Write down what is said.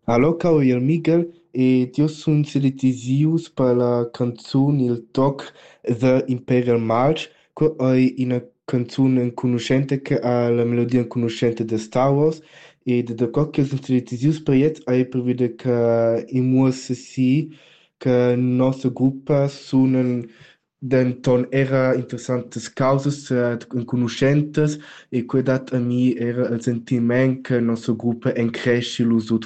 Alô, Cauê, el Miguel, e io sono selezisius per la canzone Il Toc The Imperial March, che è una canzone conoscente che ha la melodia conoscente di Star Wars, e da qualche sono selezisius per jet, è per vedere che in musica sì, che il nostro gruppo sono denton era interessantes causas conoscentes e que dat a mi era il sentiment che il nostro gruppo encresce l'usut